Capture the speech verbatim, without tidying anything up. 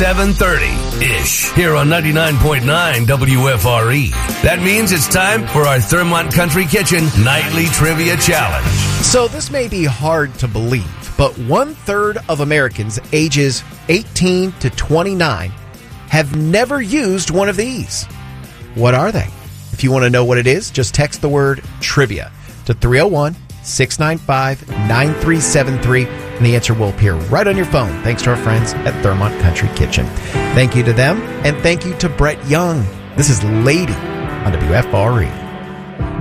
seven thirty-ish here on ninety-nine point nine W F R E. That means it's time for our Thermont Country Kitchen Nightly Trivia Challenge. So this may be hard to believe, but one-third of Americans ages eighteen to twenty-nine have never used one of these. What are they? If you want to know what it is, just text the word trivia to three oh one, six nine five, nine three seven three, and the answer will appear right on your phone, thanks to our friends at Thermont Country Kitchen. Thank you to them, and thank you to Brett Young. This is Lady on W F R E.